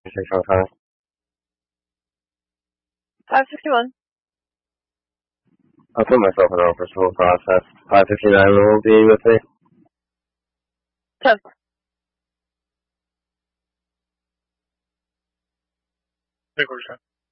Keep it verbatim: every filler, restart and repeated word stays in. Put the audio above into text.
Central Time. five fifty-one. I'll put myself in office for the process. five fifty-nine will be with me. ten. Record time.